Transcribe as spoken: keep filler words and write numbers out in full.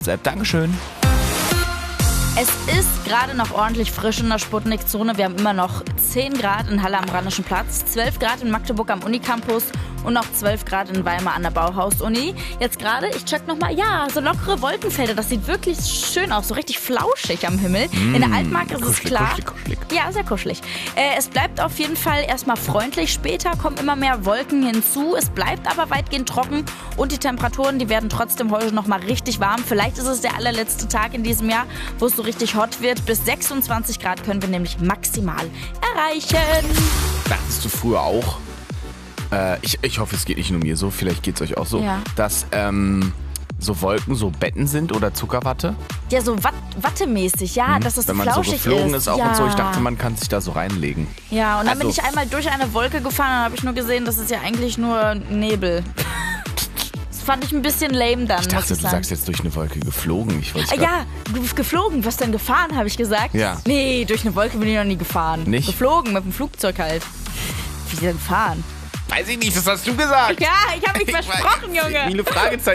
Sepp, Dankeschön. Es ist gerade noch ordentlich frisch in der Sputnik-Zone. Wir haben immer noch zehn Grad in Halle am Rheinischen Platz, zwölf Grad in Magdeburg am Unicampus und noch zwölf Grad in Weimar an der Bauhaus-Uni. Jetzt gerade, ich check nochmal, ja, so lockere Wolkenfelder, das sieht wirklich schön aus, so richtig flauschig am Himmel. Mm, in der Altmark ist kuschelig, es klar. Kuschelig, kuschelig. Ja, sehr kuschelig. Äh, es bleibt auf jeden Fall erstmal freundlich. Später kommen immer mehr Wolken hinzu. Es bleibt aber weitgehend trocken und die Temperaturen, die werden trotzdem heute nochmal richtig warm. Vielleicht ist es der allerletzte Tag in diesem Jahr, wo es so richtig hot wird. Bis sechsundzwanzig Grad können wir nämlich maximal erreichen. Dachtest du früher auch, äh, ich, ich hoffe, es geht nicht nur mir so, vielleicht geht es euch auch so, Ja. dass ähm, so Wolken so Betten sind oder Zuckerwatte? Ja, so Watt, wattemäßig, ja, dass es Wenn man flauschig so geflogen ist, auch ja. und so, ich dachte, man kann sich da so reinlegen. Ja, und dann Also- bin ich einmal durch eine Wolke gefahren und habe ich nur gesehen, das ist ja eigentlich nur Nebel. Das fand ich ein bisschen lame dann, Ich muss dachte, ich du sagen. sagst jetzt durch eine Wolke geflogen. Ich wollte Ah, ja, du bist geflogen. Was denn gefahren, habe ich gesagt? Ja. Nee, durch eine Wolke bin ich noch nie gefahren. Nicht? Geflogen, mit dem Flugzeug halt. Wie denn fahren? Weiß ich nicht, das hast du gesagt. Ja, ich habe mich versprochen, Junge. Viele Fragezeichen.